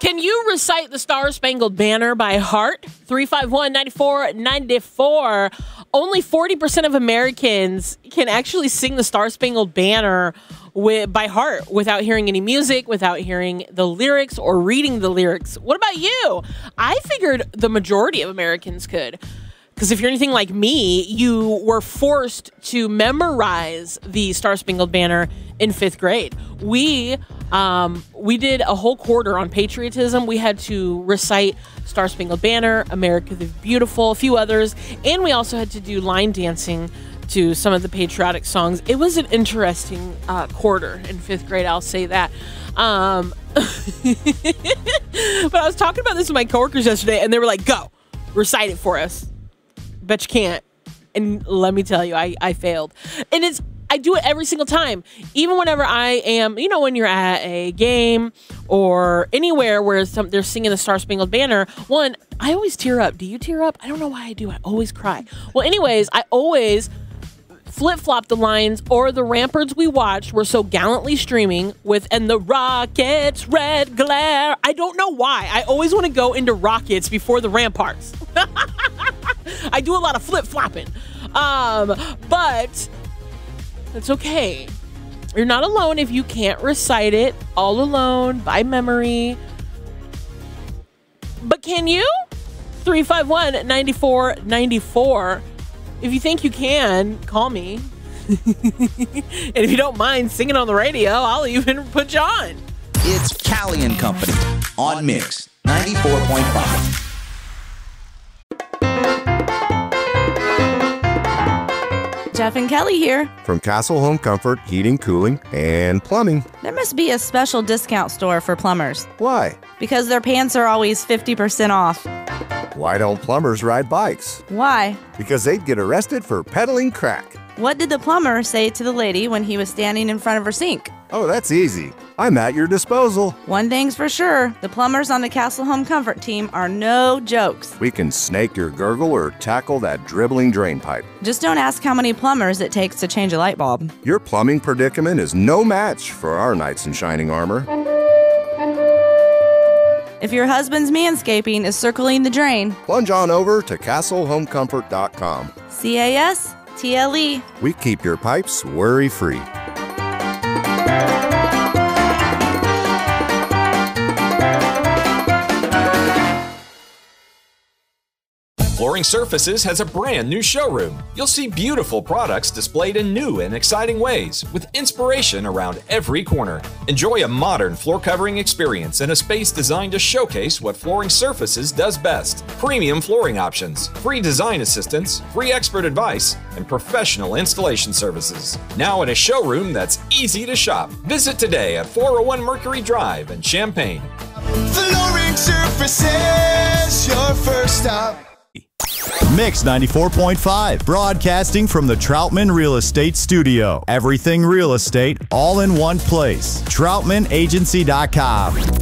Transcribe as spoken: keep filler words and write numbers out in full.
Can you recite the Star Spangled Banner by heart? three five one, nine four nine four. Only forty percent of Americans can actually sing the Star Spangled Banner with, by heart without hearing any music, without hearing the lyrics or reading the lyrics. What about you? I figured the majority of Americans could. Because if you're anything like me, you were forced to memorize the Star Spangled Banner in fifth grade. We um, we did a whole quarter on patriotism. We had to recite Star Spangled Banner, America the Beautiful, a few others, and we also had to do line dancing to some of the patriotic songs. It was an interesting uh, quarter in fifth grade, I'll say that. Um, but I was talking about this with my coworkers yesterday, and they were like, go, recite it for us. Bet you can't. And let me tell you, I, I failed. And it's I do it every single time. Even whenever I am, you know, when you're at a game or anywhere where some, they're singing the Star Spangled Banner, one, I always tear up. Do you tear up? I don't know why I do. I always cry. Well, anyways, I always flip-flop the lines, or the Ramparts we watched were so gallantly streaming with, and the Rockets' red glare. I don't know why. I always want to go into Rockets before the Ramparts. I do a lot of flip-flopping. Um, but it's okay. You're not alone if you can't recite it all alone by memory. But can you? three five one, nine four nine four. If you think you can, call me. And if you don't mind singing on the radio, I'll even put you on. It's Callie and Company on Mix ninety-four point five. Jeff and Kelly here. From Castle Home Comfort, Heating, Cooling, and Plumbing. There must be a special discount store for plumbers. Why? Because their pants are always fifty percent off. Why don't plumbers ride bikes? Why? Because they'd get arrested for peddling crack. What did the plumber say to the lady when he was standing in front of her sink? Oh, that's easy. I'm at your disposal. One thing's for sure, the plumbers on the Castle Home Comfort team are no jokes. We can snake your gurgle or tackle that dribbling drain pipe. Just don't ask how many plumbers it takes to change a light bulb. Your plumbing predicament is no match for our knights in shining armor. If your husband's manscaping is circling the drain, plunge on over to castle home comfort dot com. C A S T L E. We keep your pipes worry-free. Flooring Surfaces has a brand new showroom. You'll see beautiful products displayed in new and exciting ways, with inspiration around every corner. Enjoy a modern floor covering experience in a space designed to showcase what Flooring Surfaces does best. Premium flooring options, free design assistance, free expert advice, and professional installation services. Now in a showroom that's easy to shop. Visit today at four oh one Mercury Drive in Champaign. Flooring Surfaces, your first stop. Mix ninety-four point five, broadcasting from the Troutman Real Estate Studio. Everything real estate, all in one place. troutman agency dot com.